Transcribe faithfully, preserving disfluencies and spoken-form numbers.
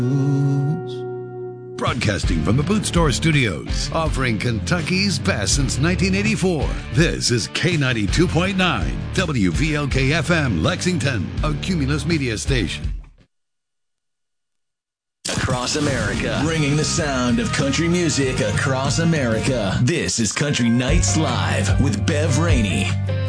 Broadcasting from the Boot Store Studios, offering Kentucky's best since nineteen eighty-four. This is K ninety-two point nine, W V L K F M, Lexington, a Cumulus media station. Across America, bringing the sound of country music across America. This is Country Nights Live with Bev Rainey.